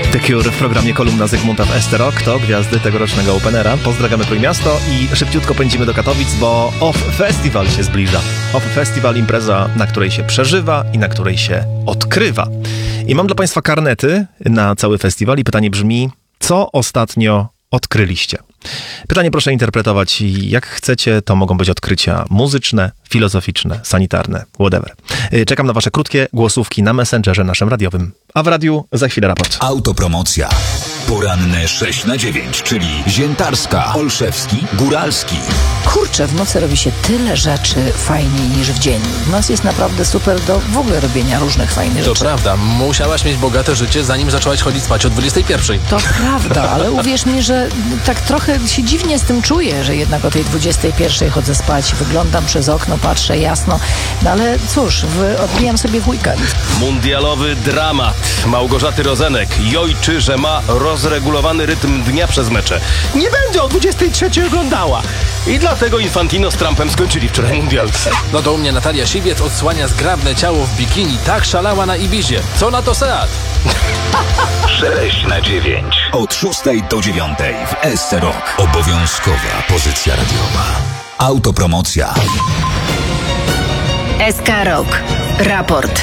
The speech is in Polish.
The Cure w programie Kolumna Zygmunta w ST Rock to gwiazdy tegorocznego Openera. Pozdrawiamy Trójmiasto i szybciutko pędzimy do Katowic, bo OFF Festival się zbliża. OFF Festival, impreza, na której się przeżywa i na której się odkrywa. I mam dla Państwa karnety na cały festiwal i pytanie brzmi, co ostatnio odkryliście? Pytanie proszę interpretować jak chcecie, to mogą być odkrycia muzyczne, filozoficzne, sanitarne, whatever. Czekam na wasze krótkie głosówki na Messengerze naszym radiowym, a w radiu za chwilę raport. Autopromocja. Poranne 6 na 9, czyli Ziętarska, Olszewski, Góralski. Kurczę, w nocy robi się tyle rzeczy fajniej niż w dzień. W nocy jest naprawdę super do w ogóle robienia różnych fajnych To rzeczy. prawda, musiałaś mieć bogate życie, zanim zaczęłaś chodzić spać o 21. To prawda, ale uwierz mi, że tak trochę się dziwnie z tym czuję, że jednak o tej 21 chodzę spać, wyglądam przez okno, patrzę jasno, no ale cóż, odbijam sobie w weekend. Mundialowy dramat Małgorzaty Rozenek jojczy, że ma rozregulowany rytm dnia przez mecze. Nie będzie o 23 oglądała. I dlatego Infantino z Trumpem skończyli wczoraj mundial. No to u mnie Natalia Siwiec odsłania zgrabne ciało w bikini. Tak szalała na Ibizie. Co na to Seat? 6 na 9. Od 6 do 9 w SC Rock. Obowiązkowa pozycja radiowa. Autopromocja. SK Rock. Raport.